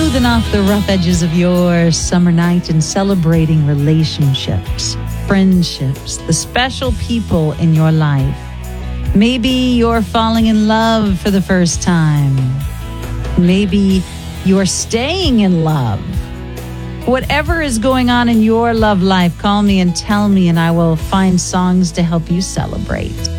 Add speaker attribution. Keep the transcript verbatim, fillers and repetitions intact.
Speaker 1: smoothing off the rough edges of your summer night and celebrating relationships, friendships, the special people in your life. Maybe you're falling in love for the first time. Maybe you're staying in love. Whatever is going on in your love life, call me and tell me, and I will find songs to help you celebrate.